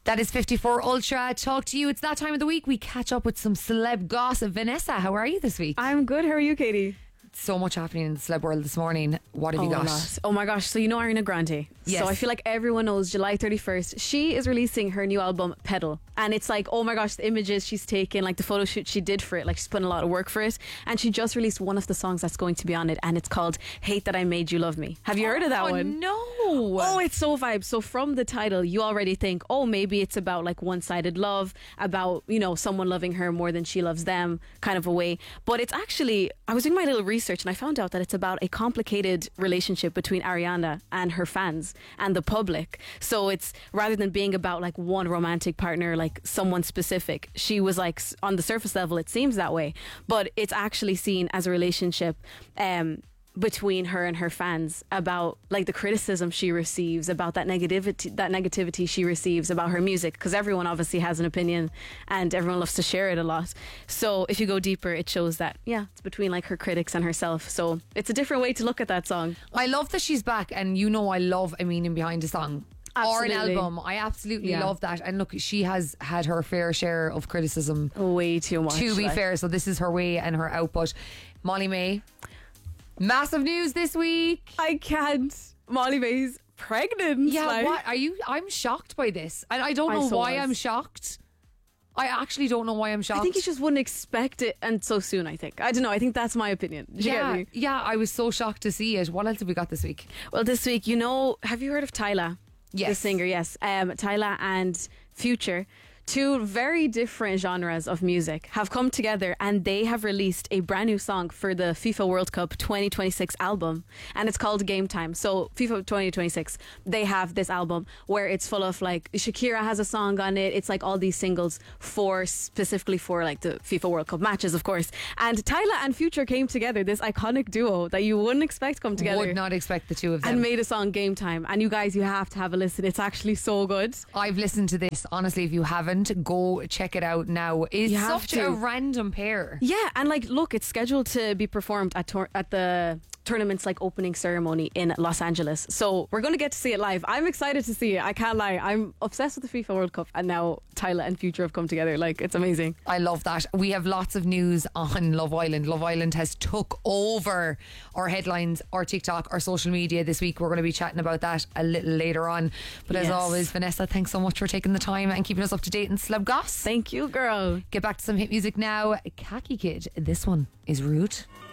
That is 54 Ultra. Talk to you. It's that time of the week. We catch up with some celeb gossip. Vanessa, how are you this week? I'm good. How are you, Katie? So much happening in the celeb world this morning. What have you got? Oh my gosh. So you know Ariana Grande. Yes. So I feel like everyone knows July 31st. She is releasing her new album, Pedal. And it's like, oh my gosh, the images she's taken, like the photo shoot she did for it, like she's putting a lot of work for it. And she just released one of the songs that's going to be on it. And it's called Hate That I Made You Love Me. Have you heard of that one? No. Oh, it's so vibe. So from the title, you already think, oh, maybe it's about like one-sided love, about, you know, someone loving her more than she loves them kind of a way. But it's actually, I was doing my little research and I found out that it's about a complicated relationship between Ariana and her fans and the public. So it's, rather than being about like one romantic partner, like someone specific, she was like, on the surface level it seems that way, but it's actually seen as a relationship between her and her fans, about like the criticism she receives, about that negativity she receives about her music, because everyone obviously has an opinion and everyone loves to share it a lot. So if you go deeper, it shows that it's between like her critics and herself. So it's a different way to look at that song. I love that she's back, and you know I love a meaning behind a song. Absolutely. Or an album. I absolutely love that. And look, she has had her fair share of criticism. Way too much. To be fair, so this is her way and her output. Molly May, massive news this week. I can't. Molly May's pregnant. Yeah, like. what are you? I'm shocked by this, and I don't know why I'm shocked. I actually don't know why I'm shocked. I think you just wouldn't expect it, and so soon. I don't know. I think that's my opinion. Do you get me? Yeah. I was so shocked to see it. What else have we got this week? Well, this week, you know, have you heard of Tyla? Yes, the singer. Yes, Tyla and Future. Two very different genres of music have come together, and they have released a brand new song for the FIFA World Cup 2026 album, and it's called Game Time. So FIFA 2026, they have this album where it's full of like, Shakira has a song on it. It's like all these singles specifically for like the FIFA World Cup matches, of course. And Tyla and Future came together, this iconic duo that you wouldn't expect come together. Would not expect the two of them. And made a song, Game Time. And you guys, you have to have a listen. It's actually so good. I've listened to this. Honestly, if you haven't, go check it out now. It's such a random pair. Yeah, and like, look, it's scheduled to be performed at the tournament's like opening ceremony in Los Angeles. So we're going to get to see it live. I'm excited to see it. I can't lie. I'm obsessed with the FIFA World Cup, and now Tyla and Future have come together. Like, it's amazing. I love that. We have lots of news on Love Island. Love Island has took over our headlines, our TikTok, our social media this week. We're going to be chatting about that a little later on. But as always, Vanessa, thanks so much for taking the time and keeping us up to date in celeb goss. Thank you, girl. Get back to some hit music now. Khaki Kid. This one is Rude.